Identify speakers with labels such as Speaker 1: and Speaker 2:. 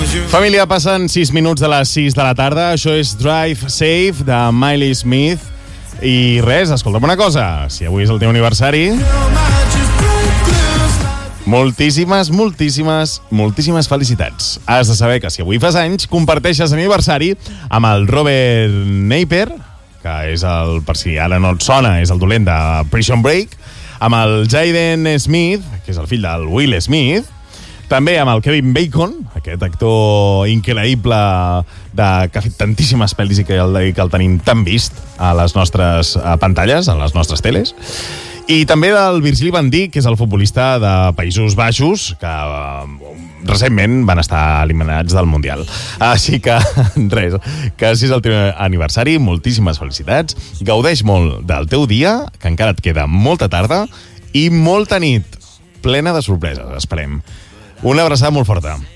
Speaker 1: Família, passen 6 minuts de les 6 de la tarda. Això és Drive Safe de Miley Smith. I res, escolta'm una cosa. Si avui és el teu aniversari, moltíssimes felicitats. Has de saber que si avui fas anys, comparteixes aniversari amb el Robert Napier, que és el, per si ara no et sona, és el dolent de Prison Break, amb el Jaden Smith, que és el fill del Will Smith, també amb el Kevin Bacon, aquest actor increïble que ha fet tantíssimes pel·lis i que el tenim tan vist a les nostres pantalles, a les nostres teles. I també del Virgili van Dijk, que és el futbolista de Països Baixos, que recentment van estar eliminats del Mundial. Així que, res, que si és el teu aniversari, moltíssimes felicitats. Gaudeix molt del teu dia, que encara et queda molta tarda, i molta nit, plena de sorpreses, esperem. Una abraçada molt forta.